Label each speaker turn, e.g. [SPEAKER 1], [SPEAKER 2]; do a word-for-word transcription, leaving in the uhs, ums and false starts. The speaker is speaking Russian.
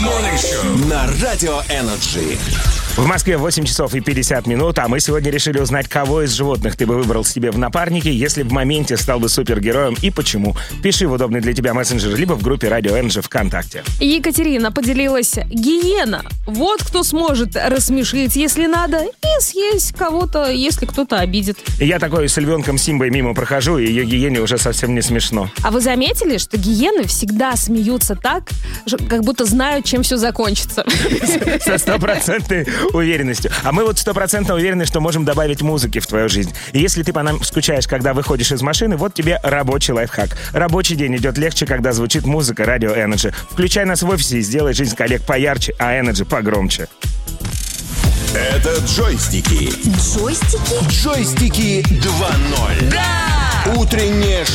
[SPEAKER 1] Morning Show на Радио Energy.
[SPEAKER 2] В Москве восемь часов и пятьдесят минут, а мы сегодня решили узнать, кого из животных ты бы выбрал себе в напарнике, если в моменте стал бы супергероем и почему. Пиши в удобный для тебя мессенджер, либо в группе Радио Energy ВКонтакте.
[SPEAKER 3] Екатерина поделилась: гиена. Вот кто сможет рассмешить, если надо, и съесть кого-то, если кто-то обидит.
[SPEAKER 2] Я такой с львенком Симбой мимо прохожу, и ее гиене уже совсем не смешно.
[SPEAKER 3] А вы заметили, что гиены всегда смеются так, как будто знают, чем все закончится?
[SPEAKER 2] Со стопроцентной уверенностью. А мы вот стопроцентно уверены, что можем добавить музыки в твою жизнь. И если ты по нам скучаешь, когда выходишь из машины, вот тебе рабочий лайфхак. Рабочий день идет легче, когда звучит музыка Радио Energy. Включай нас в офисе и сделай жизнь коллег поярче, а Energy погромче.
[SPEAKER 1] Это джойстики.
[SPEAKER 4] Джойстики?
[SPEAKER 1] Джойстики два ноль.
[SPEAKER 4] Да!
[SPEAKER 1] Утреннее